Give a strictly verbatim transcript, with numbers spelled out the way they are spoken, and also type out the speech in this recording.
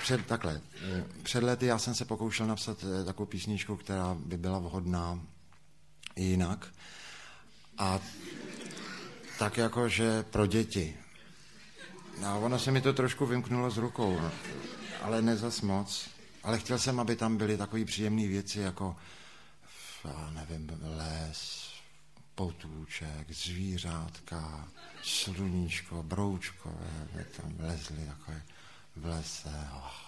před, takhle, před lety já jsem se pokoušel napsat takovou písničku, která by byla vhodná i jinak. A tak jako, že pro děti. A ono se mi to trošku vymknulo z rukou, ale ne zas moc. Ale chtěl jsem, aby tam byly takové příjemné věci, jako, já nevím, les, potůček, zvířátka, sluníčko, broučkové, tam lezli jako v lese. Oh.